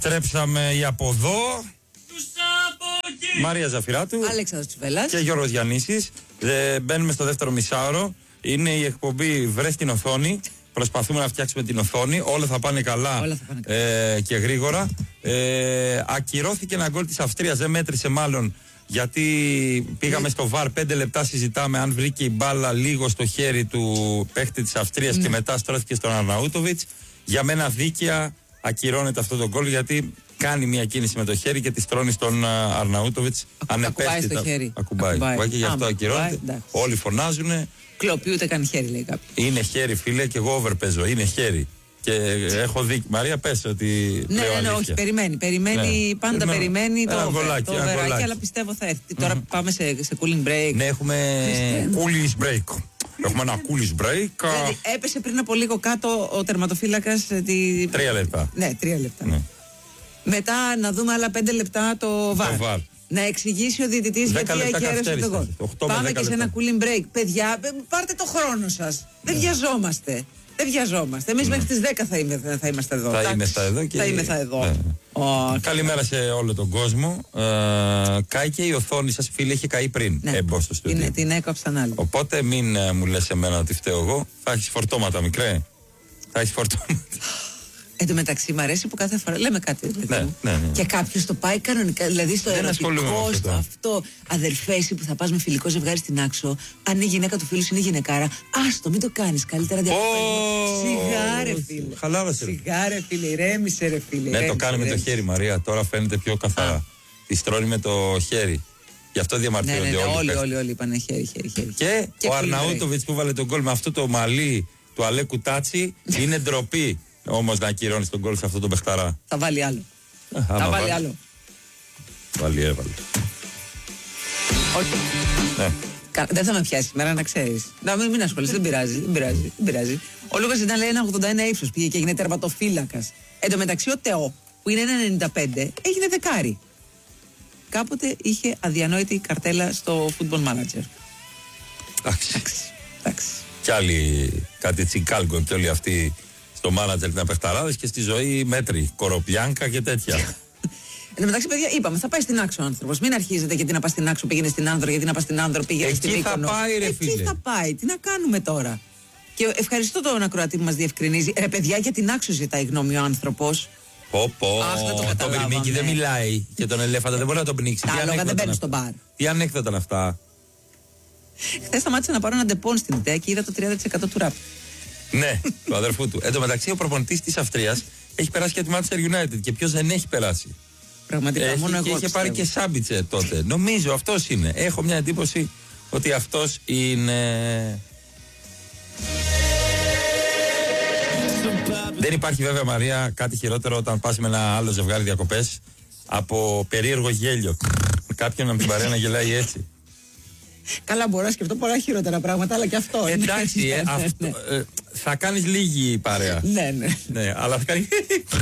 Τρέψαμε ή από εδώ. Μαρία Ζαφυράτου, Αλέξανδρος Τσιβέλλας και Γιώργος Γιαννήσης. Μπαίνουμε στο δεύτερο μισάωρο. Είναι η εκπομπή Βρες την οθόνη. Προσπαθούμε να φτιάξουμε την οθόνη. Όλα θα πάνε καλά, και γρήγορα. Ακυρώθηκε ένα γκολ της Αυστρίας. Δεν μέτρησε μάλλον, γιατί πήγαμε στο VAR. 5 λεπτά συζητάμε αν βρήκε η μπάλα λίγο στο χέρι του παίχτη της Αυστρίας και μετά στρώθηκε στον Αρναούτοβιτς. Για μένα δίκαια ακυρώνεται αυτό το γκολ, γιατί κάνει μια κίνηση με το χέρι και τη στρώνει στον Αρναούτοβιτς. Ακουμπάει στο χέρι. Ακουμπάει. Και γι' αυτό ακυρώνεται. Όλοι φωνάζουνε. Κλοπεί, ούτε καν χέρι, λέει κάποιος. Είναι χέρι, φίλε, και εγώ overπαίζω. Είναι χέρι. Και έχω δει. Μαρία, πες ότι. Ναι, όχι, περιμένει. Πάντα περιμένει το βεράκι, αλλά πιστεύω θα έρθει. Τώρα πάμε σε cooling break. Ναι, έχουμε cooling break. Έχουμε ένα cooling break. Δηλαδή, έπεσε πριν από λίγο κάτω ο τερματοφύλακας. 3 λεπτά. Ναι, 3 λεπτά. Ναι. Μετά να δούμε άλλα 5 λεπτά το VAR. Να εξηγήσει ο διαιτητής γιατί ακέρασε το γκολ. Πάμε και σε ένα cooling break. Παιδιά, πάρτε το χρόνο σας. Δεν βιαζόμαστε. Εμείς μέχρι τις 10 θα είμαστε εδώ. Θα είμαι εδώ. Καλημέρα σε όλο τον κόσμο. Κάει και η οθόνη σας, φίλε, είχε καεί πριν. Εμπός στο στούντιο. Την έκοψαν άλλοι. Οπότε μην μου λες εμένα ότι φταίω εγώ. Θα έχεις φορτώματα, μικρέ. Εν τω μεταξύ, μου αρέσει που κάθε φορά λέμε κάτι. Ναι. Και κάποιος το πάει κανονικά. Δηλαδή στο ερωτικό, στο αυτό. Αδερφέ, εσύ που θα πας με φιλικό ζευγάρι στην Άξο, αν η γυναίκα του φίλου είναι γυναικάρα, άστο, μην το κάνεις. Καλύτερα Σιγάρε, φίλε. Χαλάρωσε. Σιγάρε, φίλε, ηρέμησε, ρε φίλε. Ναι, το κάνει με το χέρι, Μαρία. Τώρα φαίνεται πιο καθαρά. Τη στρώνει με το χέρι. Γι' αυτό διαμαρτύρονται όλοι. Όλοι είπανε χέρι. Και ο Αρναούτοβιτς που βάλε τον γκολ με αυτό το μαλλί του Αλέκου Τάτσι είναι ντροπή. Όμως να ακυρώνει τον γκολ σε αυτό το παιχταρά. Θα βάλει άλλο. Έβαλε. Όχι. Ναι. Δεν θα με πιάσει σήμερα, να ξέρεις. Μην ασχολείσαι, δεν πειράζει. Ο Λούκας ήταν, λέει, 1,81 ύψος, πήγε και έγινε τερματοφύλακας. Εν τω μεταξύ ο Τεό, που είναι 1,95, έγινε δεκάρι. Κάποτε είχε αδιανόητη καρτέλα στο Football Manager. Εντάξει. Κι άλλοι, κάτι Τσικάλγκο και όλοι αυτοί στο μάνατζερ ήταν παιχταράδες, και στη ζωή μέτρη, Κοροπιάνκα και τέτοια. Εν τω μεταξύ, παιδιά, είπαμε, θα πάει στην Άξο ο άνθρωπος. Μην αρχίζετε γιατί να πας στην Άξο πήγαινε στην Άνδρο, γιατί να πας στην Άνδρο πήγαινε στην Μύκονο. Εκεί θα πάει, ρε φίλε. Εκεί θα πάει. Τι να κάνουμε τώρα. Και ευχαριστώ τον ακροατή που μας διευκρινίζει. Ρε παιδιά, για την Άξο ζητάει γνώμη ο άνθρωπος. Το πυρμίκι δεν μιλάει. Και τον ελέφαντα δεν μπορεί να τον πνίξει. Τα άλογα δεν μπαίνουν στο μπαρ. Τι ανέκδοτα είναι αυτά. Χθες σταμάτησα να πάρω ένα ντεπών στην ΙΤΕΑ και είδα το 30% του ραπ. Ναι, του αδερφού του. Εν τω μεταξύ, ο προπονητής της Αυστρίας έχει περάσει και τη Manchester United. Και ποιος δεν έχει περάσει. Πραγματικά, μόνο εγώ. Και είχε πάρει και Σάμπιτσε τότε. Νομίζω αυτός είναι. Έχω μια εντύπωση ότι αυτός είναι. Δεν υπάρχει, βέβαια, Μαρία, κάτι χειρότερο όταν πας με ένα άλλο ζευγάρι διακοπές από περίεργο γέλιο. Κάποιον από την παρέα να γελάει έτσι. Καλά, μπορώ να σκεφτώ πολλά χειρότερα πράγματα, αλλά και αυτό. Εντάξει, θα κάνεις λίγη παρέα. Ναι, αλλά θα κάνει.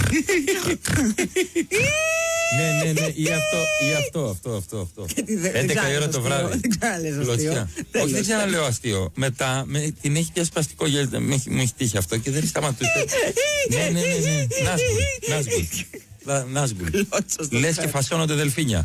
Ναι, ή αυτό. 11 η ώρα το βράδυ. Δεν ξαναλέω αστείο. Όχι, δεν ξαναλέω αστείο. Μετά την έχει πιάσει σπαστικό γέλιο. Μου έχει τύχει αυτό και δεν σταματούσε. Ναι. Νάσγκουλ. Λες και φασώνονται δελφίνια.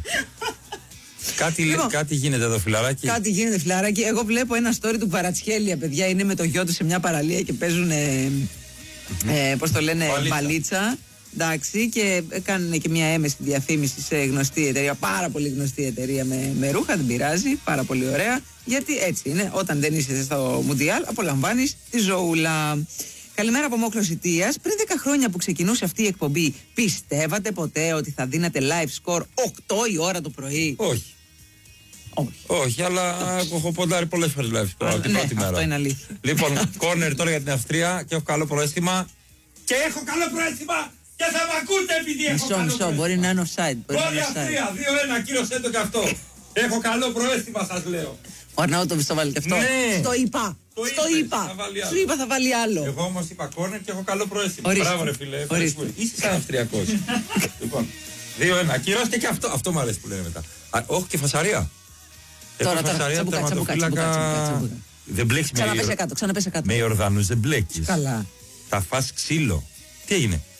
Κάτι γίνεται εδώ, φιλαράκι. Κάτι γίνεται, φιλαράκι. Εγώ βλέπω ένα story του Παρατσχέλια, παιδιά. Είναι με το γιο του σε μια παραλία και παίζουν. Πώς το λένε, μπαλίτσα. Εντάξει, και κάνουν και μια έμεση διαφήμιση σε γνωστή εταιρεία. Πάρα πολύ γνωστή εταιρεία με ρούχα. Δεν πειράζει. Πάρα πολύ ωραία. Γιατί έτσι είναι. Όταν δεν είσαι στο Μουντιάλ, απολαμβάνεις τη ζωούλα. Καλημέρα από Μόχλος Ιτίας. Πριν 10 χρόνια που ξεκινούσε αυτή η εκπομπή, πιστεύατε ποτέ ότι θα δίνατε live score 8 η ώρα το πρωί? Όχι, αλλά έχω ποντάρει πολλές φορές live score την πρώτη μέρα. Αυτό είναι αλήθεια. Λοιπόν, κόρνερ τώρα για την Αυστρία και έχω καλό προαίσθημα. Και θα με ακούτε επειδή έχω καλό προαίσθημα. Μπορεί να είναι offside. Γκολ Αυστρία, 2-1, κύρωσέ το και αυτό. Έχω καλό προαίσθημα, σας λέω. Ο Αρναούτοβιτς το βάλει και αυτό. Ναι. Το είπα. Σου είπα θα βάλει άλλο. Εγώ όμως είπα κόρνερ και έχω καλό προαίσθημα. Μπράβο, ρε φίλε. Είσαι σαν Αυστριακός. Λοιπόν, 2-1. Κυρώστε και αυτό. Αυτό μου αρέσει που λένε μετά. Όχι, και φασαρία. Τώρα, τσαμπουκά. Δεν μπλέκεις ξαναπέσε κάτω. Με Ιορδάνους δεν μπλέκεις. Καλά. Θα φας ξύλο. Τι έγινε?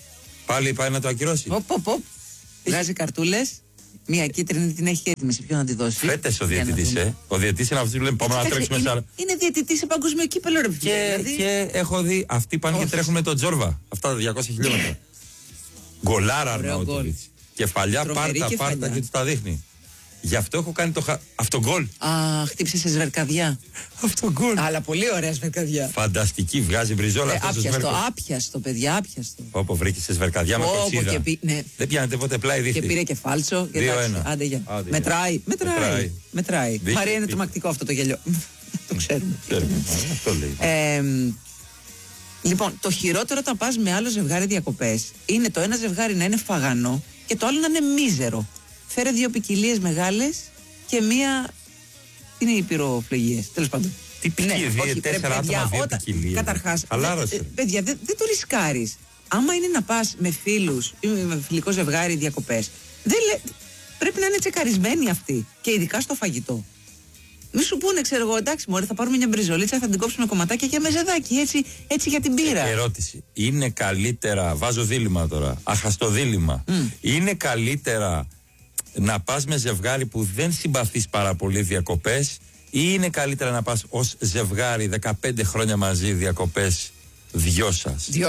Πάλι πάει να το ακυρώσει. Βγάζει καρτούλες. Μία κίτρινη την έχει έτοιμη. Σε ποιον να τη δώσει. Φέτες ο διαιτητής, Ο διαιτητής είναι αυτός που λέμε πάμε να τρέξουμε σαν. Είναι διαιτητής σε παγκοσμίο κύπελλο, ρε φίλε. Και έχω δει αυτοί πάνε και τρέχουν με τον Τζόρβα. Αυτά τα 200 χιλιόμετρα. Γκολάρα Αρναούτοβιτς. Κεφαλιά, πάρτα και του τα δείχνει. Γι' αυτό έχω κάνει αυτό γκολ. Χτύπησε σε σβερκαδιά. Αυτό γκολ. Αλλά πολύ ωραία σβερκαδιά. Φανταστική, βγάζει μπριζόλα. Άπιαστο, παιδιά, άπιαστο. Όπου βρήκε σε σβερκαδιά με κοτσίδα. Ναι. Δεν πιάνετε ποτέ πλάι δείχνει. Και πήρε και φάλτσο. 2-1. Μετράει. Μαρία είναι τρομακτικό αυτό το γέλιο. Το ξέρουμε. Αυτό λέει. Λοιπόν, το χειρότερο όταν πας με άλλο ζευγάρι διακοπές είναι το ένα ζευγάρι να είναι φαγανό και το άλλο να είναι μίζερο. Φέρε 2 ποικιλίες μεγάλες και μία. Είναι οι πυροφλεγίες. Τέλος πάντων. Τι ποικιλίες, 4 άτομα, 2 ποικιλίες. Καταρχάς, παιδιά, δεν το ρισκάρεις. Άμα είναι να πας με φίλους ή με φιλικό ζευγάρι διακοπές, πρέπει να είναι τσεκαρισμένοι αυτοί. Και ειδικά στο φαγητό. Μη σου πούνε, ξέρω εγώ, εντάξει, μωρέ, θα πάρουμε μια μπριζολίτσα, θα την κόψουμε κομματάκια και μεζεδάκι, έτσι για την πύρα. Ερώτηση. Είναι καλύτερα, βάζω δίλημμα τώρα, αχαστό δίλημμα. Είναι καλύτερα να πας με ζευγάρι που δεν συμπαθείς πάρα πολύ διακοπές, ή είναι καλύτερα να πας ως ζευγάρι 15 χρόνια μαζί διακοπές δυο σας? Δυο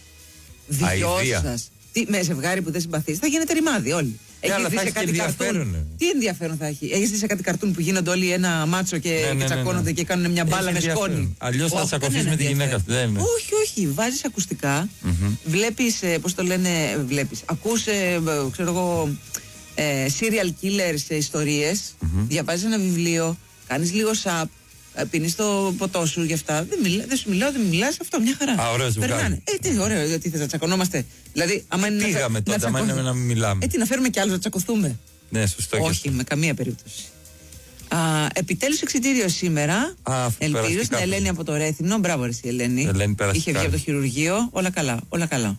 σας. Με ζευγάρι που δεν συμπαθείς, θα γίνετε ρημάδι όλοι. Αλλά θα έχει και ενδιαφέρον. Τι ενδιαφέρον θα έχει? Έχεις δει σε κάτι καρτούν που γίνονται όλοι ένα μάτσο και τσακώνονται και κάνουν μια μπάλα με σκόνη? Αλλιώς θα τσακωθείς με τη γυναίκα. Όχι. Βάζεις ακουστικά, βλέπεις, πώς το λένε, ακούς, ξέρω εγώ, serial killers ιστορίες, διαβάζεις ένα βιβλίο, κάνεις λίγο σαπ, πίνεις το ποτό σου γι' αυτά. Δεν σου μιλάω, δεν μιλάς, αυτό μια χαρά. Ωραίο ζευγάρι. Τι ωραίο, γιατί θες να τσακωνόμαστε? Δηλαδή, άμα είναι πήγαμε τότε, άμα είναι να μην μιλάμε. Να φέρουμε κι άλλους να τσακωθούμε. Ναι, σωστό. Όχι, με καμία περίπτωση. Επιτέλους εξιτήριο σήμερα. Ελπίζω στην Ελένη από το Ρέθυμνο. Μπράβο, ρε, η Ελένη. Είχε βγει από το χειρουργείο. Όλα καλά.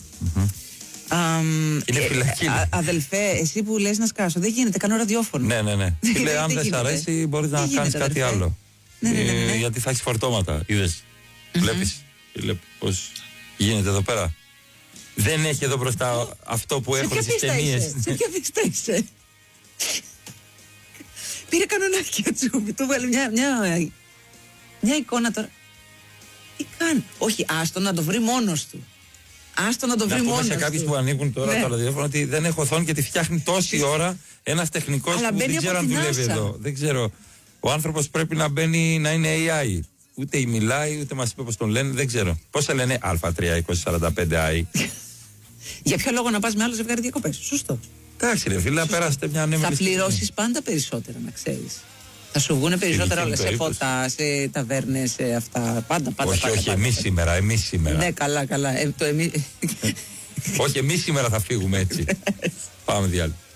Είναι φυλακή. Αδελφέ, εσύ που λες να σκάσω, δεν γίνεται, κάνω ραδιόφωνο. Ναι. Τι λέει, αν δεν σ' αρέσει, μπορείς να κάνεις κάτι άλλο. Ναι. Γιατί θα έχεις φορτώματα. Είδες. Βλέπεις πώς γίνεται εδώ πέρα. Δεν έχει εδώ μπροστά αυτό που έχουν στις ταινίες. Σε ποια πίστα είσαι? Πήρε κανονάκι ο Τσούμπι, του βάλε μια εικόνα τώρα. Τι κάνει? Όχι, άστο να το βρει μόνος του. Να πούμε σε κάποιους που ανοίγουν τώρα το ραδιόφωνο ότι δεν έχω οθόνη και τη φτιάχνει τόση ώρα ένας τεχνικός που δεν ξέρω αν δουλεύει εδώ. Δεν ξέρω. Ο άνθρωπος πρέπει να μπαίνει να είναι AI. Ούτε μιλάει, ούτε μας είπε πώς τον λένε, δεν ξέρω. Πώς θα λένε Α32045i. Για ποιο λόγο να πας με άλλο ζευγάρι διακοπές? Σωστό. Εντάξει, ρε φίλε, περάσετε μια ανέμελη. Θα πληρώσεις πάντα περισσότερα, να ξέρεις. Θα σου βγουν περισσότερα όλα, σε φώτα, σε ταβέρνες, σε αυτά. Πάντα. Όχι, εμείς σήμερα. Ναι, καλά. Όχι, εμείς σήμερα θα φύγουμε έτσι. Πάμε διάλειμμα.